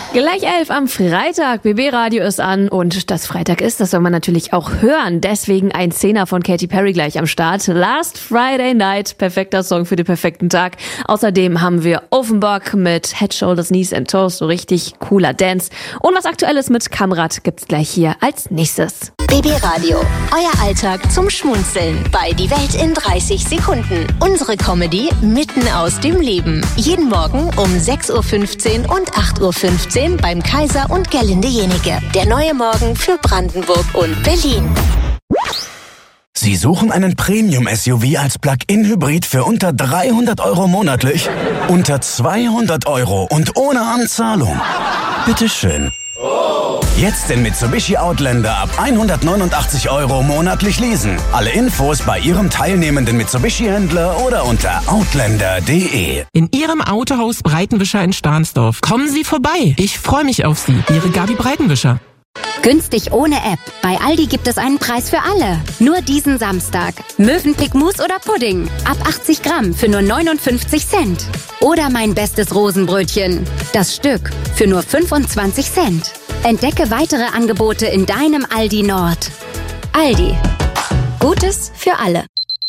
Gleich 11 am Freitag. BB Radio ist an und das Freitag ist, das soll man natürlich auch hören. Deswegen ein Zehner von Katy Perry gleich am Start. Last Friday Night, perfekter Song für den perfekten Tag. Außerdem haben wir Offenbach mit Head, Shoulders, Knees and Toes, so richtig cooler Dance. Und was Aktuelles mit Kamrat gibt's gleich hier als nächstes. BB Radio, euer Alltag zum Schmunzeln bei Die Welt in 30 Sekunden. Unsere Comedy mitten aus dem Leben. Jeden Morgen um 6.15 Uhr und 8.15 Uhr beim Kaiser und Gerlinde Jenike. Der neue Morgen für Brandenburg und Berlin. Sie suchen einen Premium-SUV als Plug-in-Hybrid für unter 300 € monatlich? Unter 200 € und ohne Anzahlung? Bitteschön. Jetzt den Mitsubishi Outlander ab 189 € monatlich leasen. Alle Infos bei Ihrem teilnehmenden Mitsubishi-Händler oder unter outlander.de. In Ihrem Autohaus Breitenwischer in Stahnsdorf. Kommen Sie vorbei. Ich freue mich auf Sie. Ihre Gabi Breitenwischer. Günstig ohne App. Bei Aldi gibt es einen Preis für alle. Nur diesen Samstag. Mövenpick Mousse oder Pudding. Ab 80 Gramm für nur 59 Cent. Oder mein bestes Rosenbrötchen. Das Stück für nur 25 Cent. Entdecke weitere Angebote in deinem Aldi Nord. Aldi. Gutes für alle.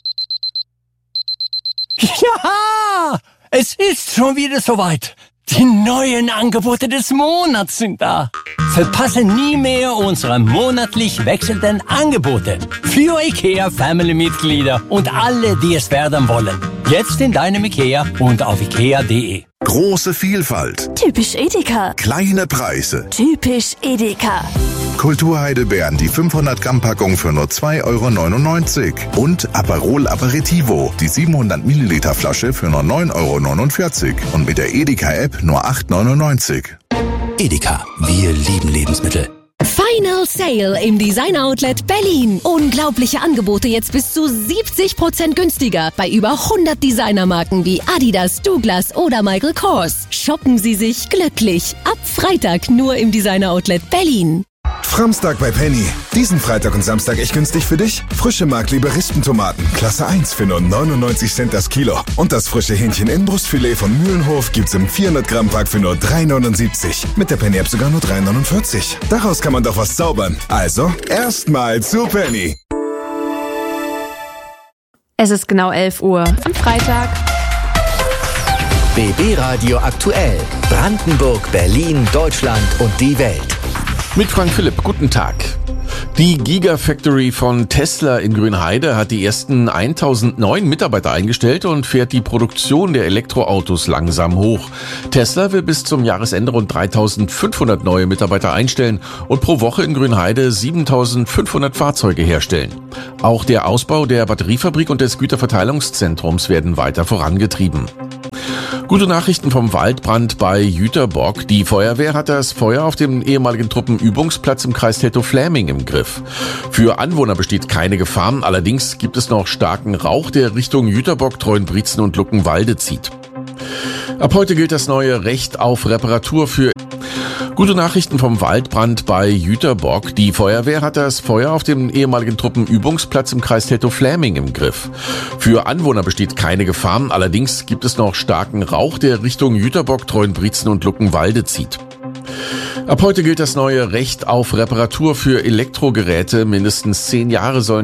Ja, es ist schon wieder soweit. Die neuen Angebote des Monats sind da. Verpasse nie mehr unsere monatlich wechselnden Angebote für IKEA-Family-Mitglieder und alle, die es werden wollen. Jetzt in deinem IKEA und auf ikea.de. Große Vielfalt. Typisch Edeka. Kleine Preise. Typisch Edeka. Kulturheidelbeeren, die 500 Gramm Packung für nur 2,99 € und Aperol Aperitivo, die 700 Milliliter Flasche für nur 9,49 € und mit der Edeka-App nur 8,99 €. Edeka, wir lieben Lebensmittel. Final Sale im Design Outlet Berlin. Unglaubliche Angebote jetzt bis zu 70% günstiger bei über 100 Designermarken wie Adidas, Douglas oder Michael Kors. Shoppen Sie sich glücklich. Ab Freitag nur im Designer Outlet Berlin. Framstag bei Penny. Diesen Freitag und Samstag echt günstig für dich? Frische Markliebe Rispentomaten, Klasse 1 für nur 99 Cent das Kilo. Und das frische Hähnchen Inbrustfilet von Mühlenhof gibt's im 400 Gramm Pack für nur 3,79. Mit der Penny App sogar nur 3,49. Daraus kann man doch was zaubern. Also, erstmal zu Penny. Es ist genau 11 Uhr am Freitag. BB Radio aktuell. Brandenburg, Berlin, Deutschland und die Welt. Mit Frank Philipp, guten Tag. Die Gigafactory von Tesla in Grünheide hat die ersten 1009 Mitarbeiter eingestellt und fährt die Produktion der Elektroautos langsam hoch. Tesla will bis zum Jahresende rund 3500 neue Mitarbeiter einstellen und pro Woche in Grünheide 7500 Fahrzeuge herstellen. Auch der Ausbau der Batteriefabrik und des Güterverteilungszentrums werden weiter vorangetrieben. Gute Nachrichten vom Waldbrand bei Jüterbock. Die Feuerwehr hat das Feuer auf dem ehemaligen Truppenübungsplatz im Kreis Teltow-Fläming im Griff. Für Anwohner besteht keine Gefahr, allerdings gibt es noch starken Rauch, der Richtung Jüterbock, Treuenbrietzen und Luckenwalde zieht. Ab heute gilt das neue Recht auf Reparatur für Gute Nachrichten vom Waldbrand bei Jüterbock. Die Feuerwehr hat das Feuer auf dem ehemaligen Truppenübungsplatz im Kreis Teltow-Fläming im Griff. Für Anwohner besteht keine Gefahr, allerdings gibt es noch starken Rauch, der Richtung Jüterbock, Treuenbrietzen und Luckenwalde zieht. Ab heute gilt das neue Recht auf Reparatur für Elektrogeräte. Mindestens 10 Jahre sollen